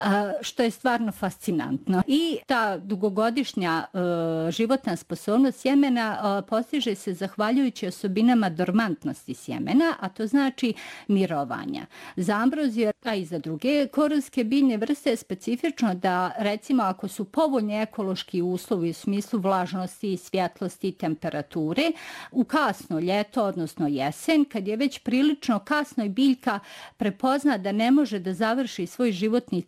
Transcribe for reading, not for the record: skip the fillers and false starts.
što je stvarno fascinantno. I ta dugogodišnja životna sposobnost sjemena postiže se zahvaljujući osobinama dormantnosti sjemena, a to znači mirovanja. Za ambroziju, a i za druge korovske biljne vrste je specifično da, recimo, ako su povoljni ekološki uslovi u smislu vlažnosti, svjetlosti i temperature, u kasno ljeto, odnosno jesen, kad je već prilično kasno i biljka prepozna da ne može da završi svoj životni